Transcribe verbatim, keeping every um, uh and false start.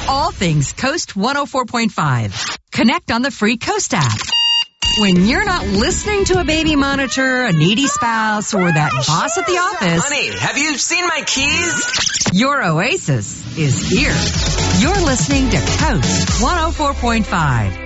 all things Coast one oh four point five. Connect on the free Coast app. When you're not listening to a baby monitor, a needy spouse, or that boss at the office... Honey, have you seen my keys? Your oasis is here. You're listening to Coast one oh four point five.